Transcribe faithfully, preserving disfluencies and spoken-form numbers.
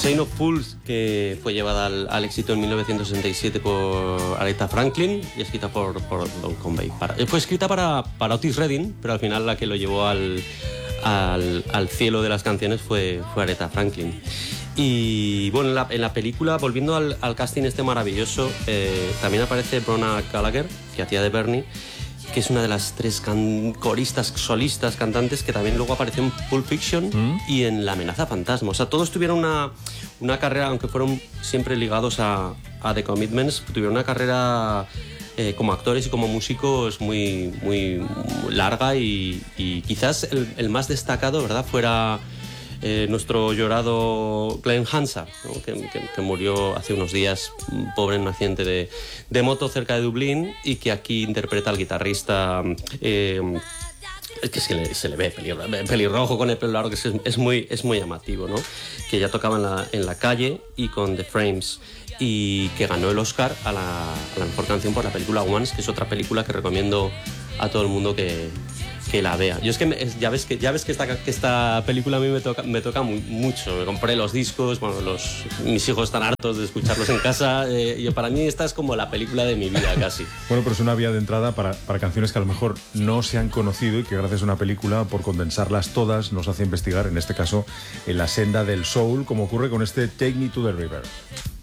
Chain of Fools, que fue llevada al, al éxito en mil novecientos sesenta y siete por Aretha Franklin y escrita por, por Don Conway. Para, fue escrita para, para Otis Redding, pero al final la que lo llevó al, al, al cielo de las canciones fue, fue Aretha Franklin. Y bueno, en la, en la película, volviendo al, al casting este maravilloso, eh, también aparece Brona Gallagher, que hacía de Bernie, que es una de las tres can- coristas, solistas, cantantes que también luego apareció en Pulp Fiction ¿Mm? y en La amenaza fantasma. O sea, todos tuvieron una, una carrera, aunque fueron siempre ligados a, a The Commitments, tuvieron una carrera eh, como actores y como músicos muy, muy, muy larga y, y quizás el, el más destacado, ¿verdad?, fuera eh, nuestro llorado Glenn Hansard, ¿no?, que, que, que murió hace unos días, pobre, en un accidente de, de moto cerca de Dublín, y que aquí interpreta al guitarrista eh, es que se le, se le ve pelirrojo con el pelo largo, que es, es, muy, es muy llamativo, ¿no?, que ya tocaba en la, en la calle y con The Frames, y que ganó el Oscar a la, a la mejor canción por la película Once, que es otra película que recomiendo a todo el mundo que que la vea. Yo es que me, ya ves que ya ves que esta, que esta película a mí me toca, me toca muy, mucho. Me compré los discos, bueno, los, mis hijos están hartos de escucharlos en casa. Eh, y para mí esta es como la película de mi vida, casi. Bueno, pero es una vía de entrada para, para canciones que a lo mejor no se han conocido y que gracias a una película, por condensarlas todas, nos hace investigar, en este caso, en la senda del soul, como ocurre con este Take Me to the River.